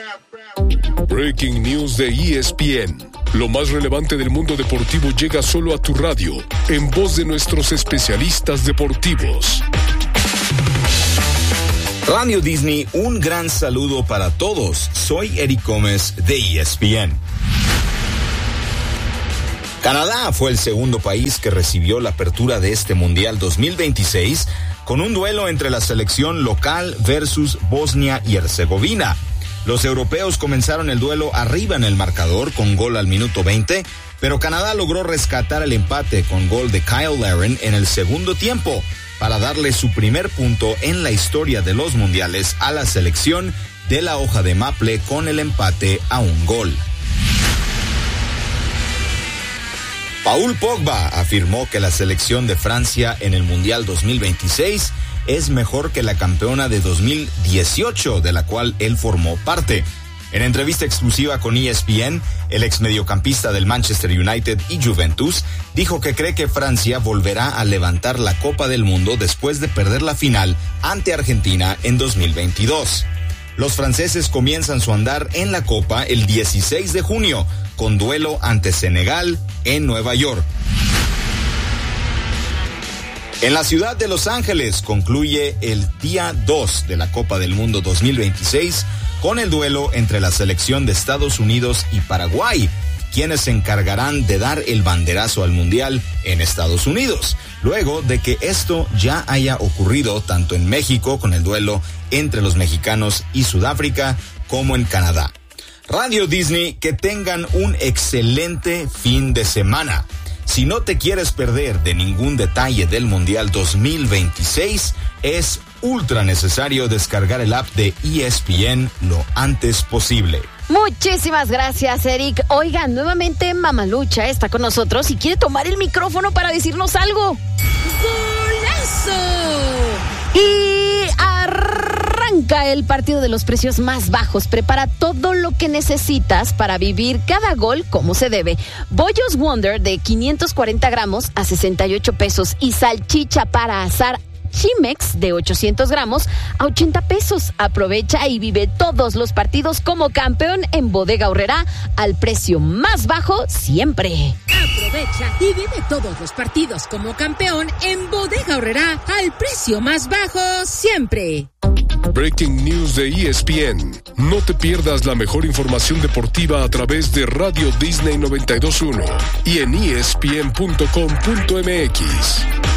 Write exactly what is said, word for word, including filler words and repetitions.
Breaking News de E S P N. Lo más relevante del mundo deportivo llega solo a tu radio, en voz de nuestros especialistas deportivos. Radio Disney, un gran saludo para todos. Soy Eric Gómez de E S P N. Canadá fue el segundo país que recibió la apertura de este Mundial dos mil veintiséis con un duelo entre la selección local versus Bosnia y Herzegovina. Los europeos comenzaron el duelo arriba en el marcador con gol al minuto veinte, pero Canadá logró rescatar el empate con gol de Kyle Larin en el segundo tiempo para darle su primer punto en la historia de los mundiales a la selección de la hoja de maple con el empate a un gol. Paul Pogba afirmó que la selección de Francia en el Mundial dos mil veintiséis es mejor que la campeona de dos mil dieciocho, de la cual él formó parte. En entrevista exclusiva con E S P N, el exmediocampista del Manchester United y Juventus dijo que cree que Francia volverá a levantar la Copa del Mundo después de perder la final ante Argentina en dos mil veintidós. Los franceses comienzan su andar en la Copa el dieciséis de junio, con duelo ante Senegal en Nueva York. En la ciudad de Los Ángeles concluye el día dos de la Copa del Mundo dos mil veintiséis con el duelo entre la selección de Estados Unidos y Paraguay, quienes se encargarán de dar el banderazo al Mundial en Estados Unidos, luego de que esto ya haya ocurrido tanto en México con el duelo entre los mexicanos y Sudáfrica como en Canadá. Radio Disney, que tengan un excelente fin de semana. Si no te quieres perder de ningún detalle del Mundial dos mil veintiséis, es ultra necesario descargar el app de E S P N lo antes posible. Muchísimas gracias, Eric. Oigan, nuevamente Mamalucha está con nosotros y quiere tomar el micrófono para decirnos algo. ¡Golazo! Y arranca el partido de los precios más bajos. Prepara todo lo que necesitas para vivir cada gol como se debe. Bollos Wonder de quinientos cuarenta gramos a sesenta y ocho pesos y salchicha para asar Chimex de ochocientos gramos a ochenta pesos. Aprovecha y vive todos los partidos como campeón en Bodega Aurrerá al precio más bajo siempre. Aprovecha y vive todos los partidos como campeón en Bodega Aurrerá al precio más bajo siempre. Breaking News de E S P N. No te pierdas la mejor información deportiva a través de Radio Disney noventa y dos punto uno y en E S P N punto com punto M X.